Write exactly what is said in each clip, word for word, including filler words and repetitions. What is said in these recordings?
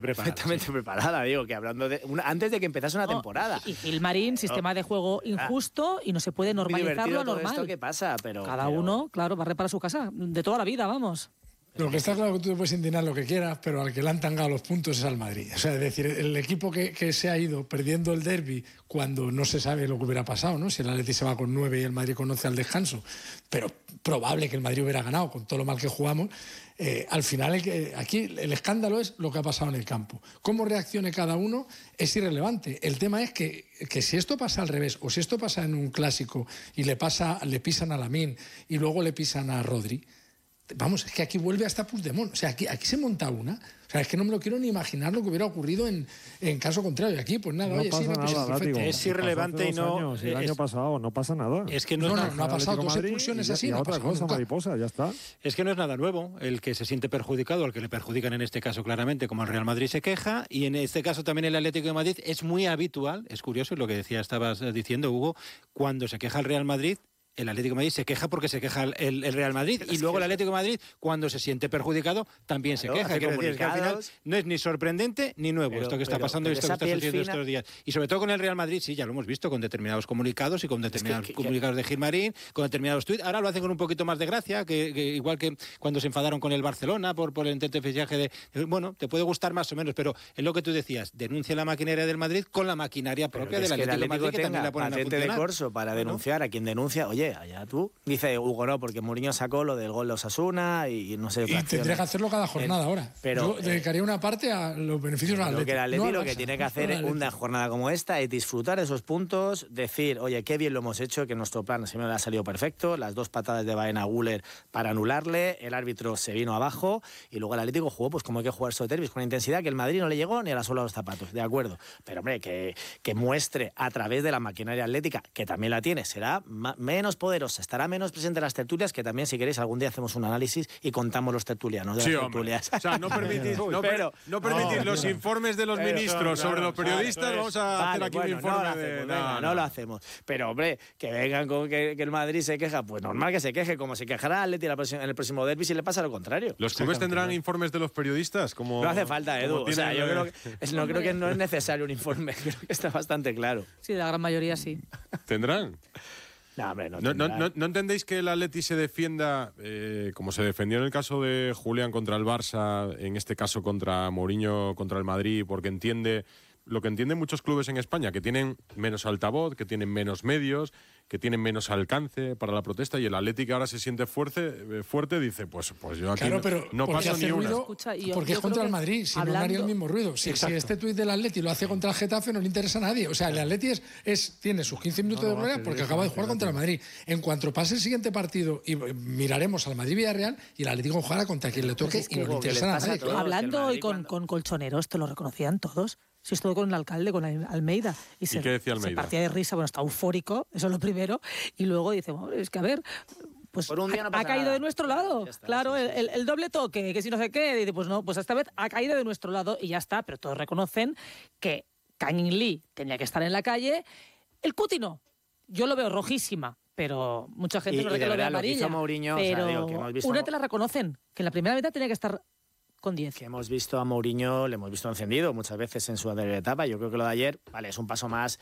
perfectamente sí. preparada, digo, que hablando de una, antes de que empezase una no, temporada. Y Gilmarín, sistema de juego injusto y no se puede normalizar lo todo normal. Esto que pasa, pero cada pero... uno, claro, barre para su casa, de toda la vida, vamos. Lo que está claro que tú te puedes indignar lo que quieras, pero al que le han tangado los puntos es al Madrid. O sea, es decir, el equipo que, que se ha ido perdiendo el derbi cuando no se sabe lo que hubiera pasado, ¿no? Si el Atleti se va con nueve y el Madrid con once al descanso, pero probable que el Madrid hubiera ganado con todo lo mal que jugamos. Eh, al final, el que, aquí el escándalo es lo que ha pasado en el campo. Cómo reaccione cada uno es irrelevante. El tema es que, que si esto pasa al revés, o si esto pasa en un clásico y le, pasa, le pisan a Lamine y luego le pisan a Rodri, vamos, es que aquí vuelve hasta Puigdemont. O sea, aquí, aquí se monta una. O sea, es que no me lo quiero ni imaginar lo que hubiera ocurrido en, en caso contrario. Aquí, pues nada, no oye, pasa sí, no, pues nada, es perfecto. látigo. Es irrelevante y no... Años, y el es, año pasado no pasa nada. Es que no, no, es no, nada, no ha pasado dos Madrid expulsiones y, así, y no ha otra pasado cosa, nunca. mariposa, ya está. Es que no es nada nuevo. El que se siente perjudicado, al que le perjudican en este caso claramente, como el Real Madrid se queja, y en este caso también el Atlético de Madrid, es muy habitual, es curioso, y lo que decía, estabas diciendo, Hugo, cuando se queja el Real Madrid, el Atlético de Madrid se queja porque se queja el, el Real Madrid, y luego el Atlético de Madrid, cuando se siente perjudicado, también claro, se queja. Quiero decir, es que al final no es ni sorprendente ni nuevo pero, esto que está pero, pasando y esto que está sucediendo estos días. Y sobre todo con el Real Madrid, sí, ya lo hemos visto, con determinados comunicados y con determinados es que, que, comunicados de Gilmarín, con determinados tuits. Ahora lo hacen con un poquito más de gracia, que, que igual que cuando se enfadaron con el Barcelona por, por el intento de fichaje de, de... Bueno, te puede gustar más o menos, pero es lo que tú decías, denuncia la maquinaria del Madrid con la maquinaria propia del Atlético de Madrid, que también la ponen a funcionar. De corso para denunciar ¿no? a quien denuncia, oye, allá tú. Dice Hugo, no, porque Mourinho sacó lo del gol de Osasuna y, y no sé... Y tendría que hacerlo cada jornada el, ahora. Pero, Yo dedicaría una parte a los beneficios al Atleti. Que el Atleti no lo que tiene que hacer en una jornada como esta es disfrutar de esos puntos, decir, oye, qué bien lo hemos hecho, que nuestro plan se me ha salido perfecto, las dos patadas de Baena Güler para anularle, el árbitro se vino abajo y luego el Atlético jugó pues como hay que jugar estos derbis, con intensidad que el Madrid no le llegó ni a la sola de los zapatos, de acuerdo. Pero hombre, que, que muestre a través de la maquinaria atlética, que también la tiene, será menos poderosa, estará menos presente en las tertulias, que también, si queréis, algún día hacemos un análisis y contamos los tertulianos de sí, las tertulias. O sea, no permitís, no, pero, no permitís no, los no, informes de los pero, ministros claro, sobre los periodistas, vale, vamos a vale, hacer aquí bueno, un informe no de... Hacemos, venga, no, no. no lo hacemos. Pero, hombre, que vengan con que, que el Madrid se queja, pues normal que se queje, como se quejará Atleti en el próximo derbi si le pasa lo contrario. ¿Los clubes tendrán informes de los periodistas? Como, no hace falta, Edu. O sea, yo creo que, es, no creo que no es necesario un informe, creo que está bastante claro. Sí, de la gran mayoría sí. ¿Tendrán? No, hombre, no, no, no, no, ¿No entendéis que el Atleti se defienda, eh, como se defendió en el caso de Julián contra el Barça, en este caso contra Mourinho, contra el Madrid, porque entiende lo que entienden muchos clubes en España, que tienen menos altavoz, que tienen menos medios, que tienen menos alcance para la protesta, y el Atleti, que ahora se siente fuerte, fuerte dice, pues, pues yo aquí claro, no, pero no paso ni una. Escucha, yo, porque yo es contra el Madrid, si hablando... no haría el mismo ruido. Si, si este tuit del Atleti lo hace contra el Getafe, no le interesa a nadie. O sea, el Atleti es, es, tiene sus quince minutos no, no, de gloria porque acaba de jugar contra el Madrid. En cuanto pase el siguiente partido, y miraremos al Madrid-Villarreal, y el Atleti jugará contra quien le toque, pues es que y no le interesa a nadie. Claro. Hablando hoy con, con colchoneros, te lo reconocían todos. Si es todo con el alcalde, con Almeida. Y, se, ¿Y qué decía Almeida? Se partía de risa, bueno, está eufórico, eso es lo primero. Y luego dice, bueno, es que a ver, pues no ha, ha caído nada. de nuestro lado. Está, claro, sí, sí, sí. El, el doble toque, que si no sé qué, dice, pues no, pues esta vez ha caído de nuestro lado y ya está. Pero todos reconocen que Kang In Lee tenía que estar en la calle. El Cuti no. Yo lo veo rojísima. Pero mucha gente y, no lo ve amarilla. Lo Mourinho, pero o sea, digo, que hemos visto... una te la reconocen, que en la primera mitad tenía que estar con diez. Que hemos visto a Mourinho, le hemos visto encendido muchas veces en su anterior etapa. Yo creo que lo de ayer, vale, es un paso más,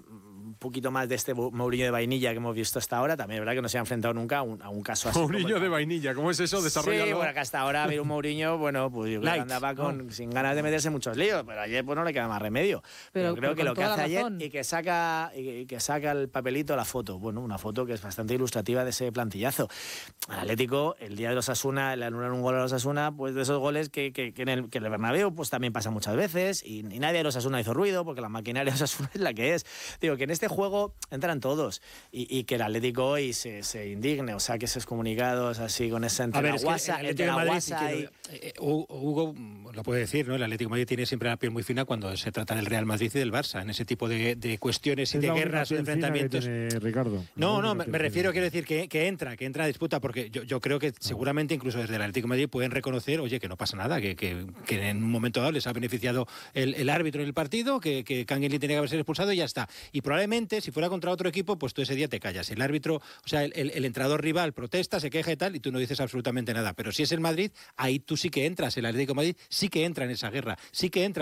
un poquito más de este Mourinho de vainilla que hemos visto hasta ahora. También es verdad que no se ha enfrentado nunca a un, a un caso así. Mourinho de vainilla, ¿cómo es eso? Desarrollalo. Sí, bueno, que hasta ahora había un Mourinho, bueno, pues yo creo que andaba con, no. sin ganas de meterse en muchos líos, pero ayer pues no le queda más remedio. Pero, pero creo pero que lo que hace ayer y que saca y que saca el papelito, la foto, bueno, una foto que es bastante ilustrativa de ese plantillazo. Al Atlético, el día de los Osasuna, le anulan un gol a los Osasuna, pues de esos goles que, que, que en el que el Bernabéu pues también pasa muchas veces y, y nadie de los Osasuna hizo ruido porque la maquinaria de Osasuna es la que es. Digo, que en este juego entran todos y, y que el Atlético hoy se, se indigne, o sea, que esos comunicados así con esa entre la guasa, entre la guasa y... Eh, Hugo lo puede decir, ¿no? El Atlético de Madrid tiene siempre la piel muy fina cuando se trata del Real Madrid y del Barça, en ese tipo de, de cuestiones y de guerras o de enfrentamientos. Tiene, Ricardo. No, no, me, me refiero, quiero decir, que, que entra, que entra a disputa, porque yo, yo creo que seguramente incluso desde el Atlético de Madrid pueden reconocer, oye, que no pasa nada, que, que, que en un momento dado les ha beneficiado el, el árbitro en el partido, que, que Kang In Lee tenía que haber sido expulsado y ya está. Y probablemente normalmente, si fuera contra otro equipo, pues tú ese día te callas. El árbitro, o sea, el, el, el entrenador rival protesta, se queja y tal, y tú no dices absolutamente nada. Pero si es el Madrid, ahí tú sí que entras, el Atlético de Madrid sí que entra en esa guerra, sí que entra